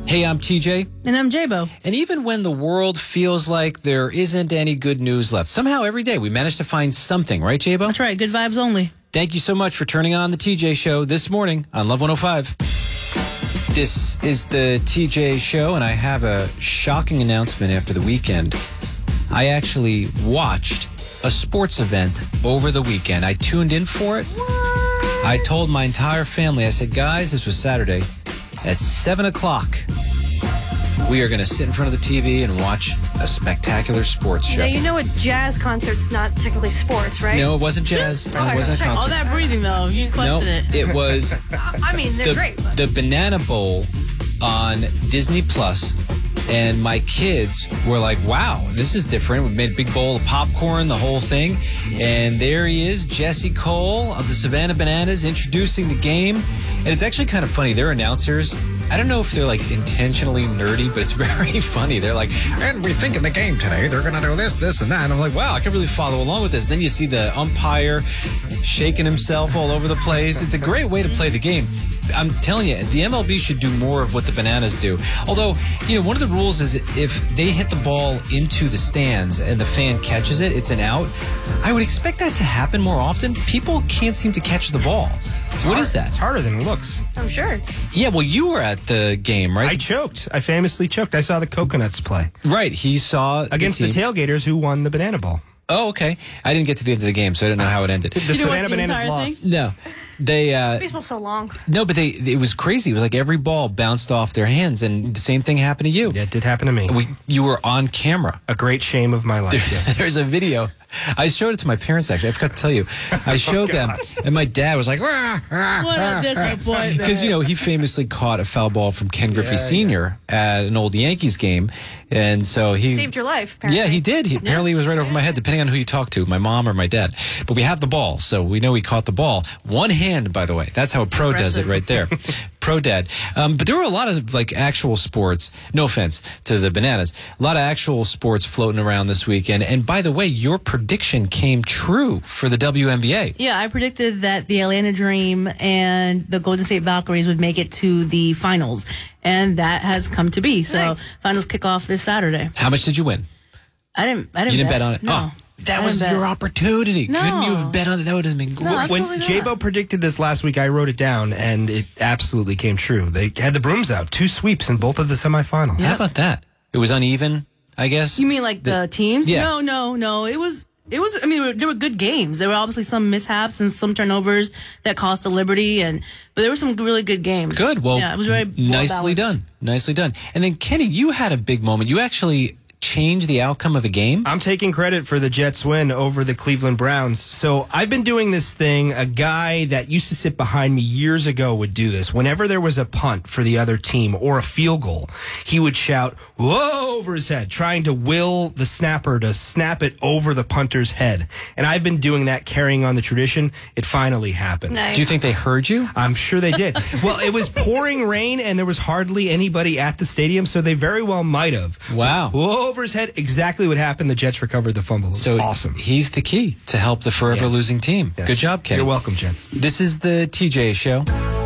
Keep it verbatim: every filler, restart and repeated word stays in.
Hey, I'm T J. And I'm J-Bo. And even when the world feels like there isn't any good news left, somehow every day we manage to find something, right, J-Bo? That's right. Good vibes only. Thank you so much for turning on the T J Show this morning on Love one oh five. This is the T J Show, and I have a shocking announcement after the weekend. I actually watched a sports event over the weekend. I tuned in for it. What? I told my entire family, I said, guys, this was Saturday. At seven o'clock, we are going to sit in front of the T V and watch a spectacular sports show. Now, you know a jazz concert's not technically sports, right? No, it wasn't jazz. No, it wasn't a concert. All that breathing, though. You No, questioned it. it was I mean, they're the, great. But. the Banana Bowl on Disney Plus. And my kids were like, wow, this is different. We made a big bowl of popcorn, the whole thing. And there he is, Jesse Cole of the Savannah Bananas, introducing the game. And it's actually kind of funny. Their announcers, I don't know if they're like intentionally nerdy, but it's very funny. They're like, and we think in the game today, they're going to do this, this, and that. And I'm like, wow, I can really follow along with this. And then you see the umpire shaking himself all over the place. It's a great way to play the game. I'm telling you, the M L B should do more of what the Bananas do. Although, you know, one of the rules is if they hit the ball into the stands and the fan catches it, it's an out. I would expect that to happen more often. People can't seem to catch the ball. It's what hard. is that? It's harder than it looks. I'm sure. Yeah, well, you were at the game, right? I choked. I famously choked. I saw the Coconuts play. Right. He saw Against the, the Tailgaters, who won the Banana Bowl. Oh, okay. I didn't get to the end of the game, so I didn't know how it ended. The You Savannah watch the Bananas entire lost. thing? No. They uh Baseball's so long. No, but they it was crazy. It was like every ball bounced off their hands, and the same thing happened to you. Yeah, it did happen to me. We, you were on camera. A great shame of my life, yes. There's a video. I showed it to my parents, actually. I forgot to tell you. I showed them, and my dad was like, What a disappointment. because, you know, he famously caught a foul ball from Ken Griffey Yeah, Senior at an old Yankees game. And so he Saved your life, apparently. Yeah, he did. He, apparently, he was right over my head, depending on who you talk to, my mom or my dad. But we have the ball, so we know he caught the ball. One hand, by the way. That's how a pro does it right there. Pro dad. Um, but there were a lot of, like, actual sports. No offense to the Bananas. A lot of actual sports floating around this weekend. And by the way, your prediction came true for the W N B A. Yeah, I predicted that the Atlanta Dream and the Golden State Valkyries would make it to the finals. And that has come to be. So Nice. finals kick off this Saturday. How much did you win? I didn't I didn't, You didn't bet, bet on it? No. Oh, that I was didn't your bet. opportunity. No. Couldn't you have bet on it? That would have been great. No, When absolutely not. J-Bo predicted this last week, I wrote it down, and it absolutely came true. They had the brooms out. Two sweeps in both of the semifinals. How about that? It was uneven, I guess. You mean like the, teams? Yeah. No, no, no. It was It was, I mean, there were good games. There were obviously some mishaps and some turnovers that cost the Liberty, and but there were some really good games. Good. Well, yeah, it was very nicely well-balanced. done. Nicely done. And then, Kenny, you had a big moment. You actually changed the outcome of a game. I'm taking credit for the Jets' win over the Cleveland Browns. So I've been doing this thing. A guy that used to sit behind me years ago would do this. Whenever there was a punt for the other team or a field goal, he would shout, "Whoa!" over his head, trying to will the snapper to snap it over the punter's head. And I've been doing that, carrying on the tradition. It finally happened. Nice. Do you think they heard you? I'm sure they did. Well, it was pouring rain and there was hardly anybody at the stadium, so they very well might have. Wow. Whoa, over his head, exactly what happened. The Jets recovered the fumble. It was So awesome. he's the key to help the forever Yes. losing team. Yes. Good job, Kenny. You're welcome, Jets. This is the T J Show.